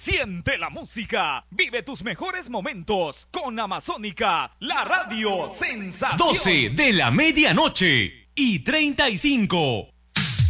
Siente la música. Vive tus mejores momentos con Amazónica, la radio sensación. 12 de la medianoche y 35.